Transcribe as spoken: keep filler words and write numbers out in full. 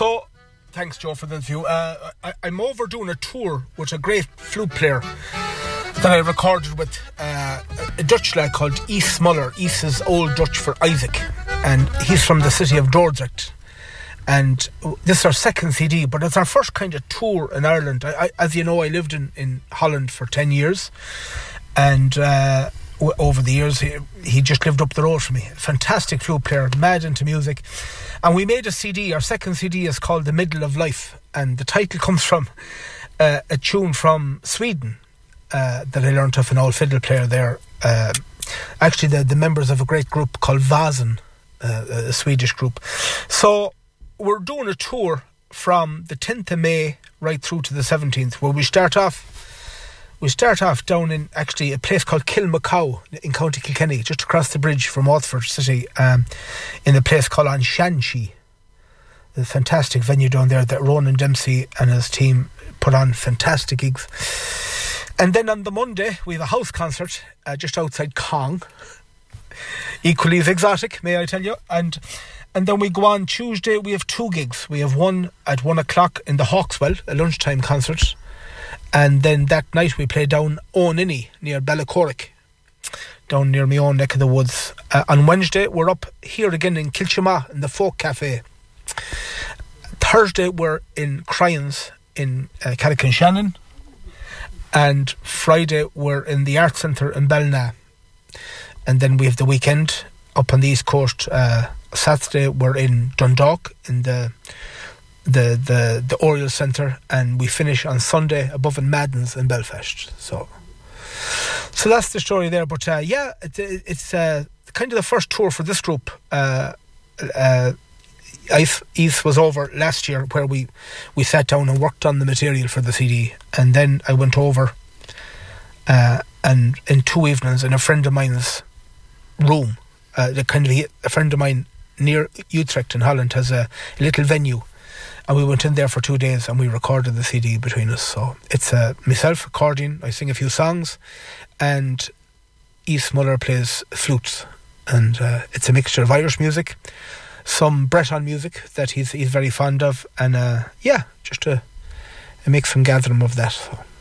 So, thanks, Joe, for the interview. Uh, I, I'm over doing a tour with a great flute player that I recorded with uh, a Dutch lad called Yves Muller. Yves is Old Dutch for Isaac, and he's from the city of Dordrecht. And this is our second C D, but it's our first kind of tour in Ireland. I, I, as you know, I lived in, in Holland for ten years, and uh, w- over the years, he, he just lived up the road from me. Fantastic flute player, mad into music. And we made a C D. Our second C D is called The Middle of Life, and the title comes from uh, a tune from Sweden uh, that I learned off an old fiddle player there. Uh, actually, the, the members of a great group called Vasen, uh, a Swedish group. So we're doing a tour from the tenth of May right through to the seventeenth, where we start off we start off down in actually a place called Kilmacow in County Kilkenny, just across the bridge from Waterford City, um, in a place called Anshanchi, a fantastic venue down there that Ronan Dempsey and his team put on fantastic gigs. And then on the Monday we have a house concert uh, just outside Kong, equally as exotic, may I tell you. And And then we go on Tuesday, we have two gigs. We have one at one o'clock in the Hawkswell, a lunchtime concert. And then that night we play down O'Ninny, near Bellacorrick, down near my own neck of the woods. Uh, on Wednesday, we're up here again in Kilchama, in the Folk Cafe. Thursday, we're in Cryans, in uh, Carrick-on-Shannon. And Friday, we're in the Arts Centre in Bellna. And then we have the weekend up on the East Coast. Uh, Saturday we're in Dundalk in the the the the Oriel Centre, and we finish on Sunday above in Madden's in Belfast. So, so that's the story there. But uh, yeah, it, it's uh, kind of the first tour for this group. Uh, uh, Yves was over last year, where we we sat down and worked on the material for the C D, and then I went over uh, and in two evenings in a friend of mine's room. Uh, the kind of a friend of mine near Utrecht in Holland has a, a little venue, and we went in there for two days and we recorded the C D between us. So it's uh, myself, accordion, I sing a few songs, and Yves Muller plays flutes, and uh, it's a mixture of Irish music, some Breton music that he's he's very fond of, and uh, yeah, just a, a mix and gathering of that. So.